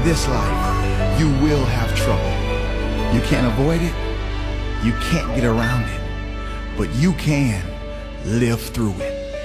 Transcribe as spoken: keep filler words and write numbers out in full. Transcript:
this life, you will have trouble. You can't avoid it, you can't get around it, but you can live through it.